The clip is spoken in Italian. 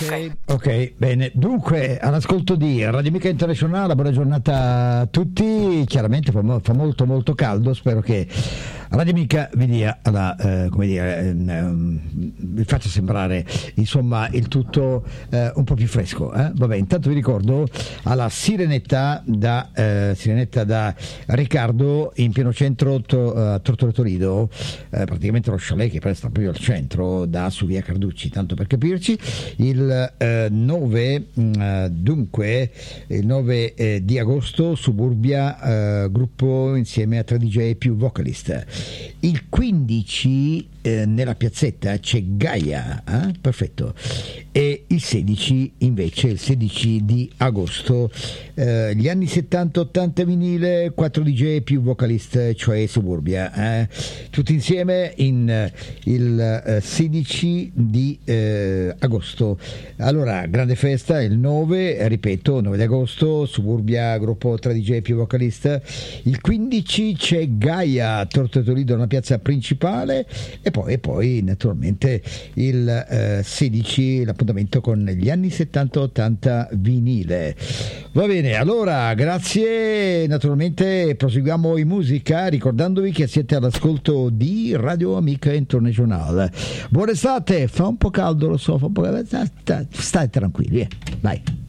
Ok, bene. Dunque, all'ascolto di Radio Amica Internazionale, buona giornata a tutti. Chiaramente fa molto molto caldo, spero che Radio Amica vi dia vi faccia sembrare insomma il tutto un po' più fresco. Vabbè, intanto vi ricordo alla Sirenetta da Riccardo in pieno centro a Tortore Lido, praticamente lo chalet che sta proprio al centro, da su via Carducci, tanto per capirci, il 9 di agosto, Suburbia, gruppo insieme a 3 DJ più vocalist. Il 15 nella piazzetta c'è Gaia, perfetto, e il 16 invece, il 16 di agosto, gli anni 70-80 vinile, 4 DJ più vocalist, cioè Suburbia, tutti insieme il 16 di agosto. Allora, grande festa il 9, ripeto, 9 di agosto, Suburbia, gruppo 3 DJ più vocalist. Il 15 c'è Gaia, Tortolido, una piazza principale, e poi naturalmente il 16 l'appuntamento con gli anni 70-80 vinile. Va bene, allora grazie, naturalmente proseguiamo in musica ricordandovi che siete all'ascolto di Radio Amica Internazionale. Buona estate, fa un po' caldo, lo so, fa un po', state tranquilli, vai.